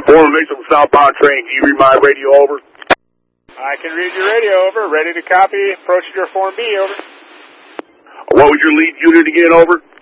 Foreman Mixon from southbound train. Can you read my radio over? I can read your radio over. Ready to copy. Approach your Form B, over. What was your lead unit again, over?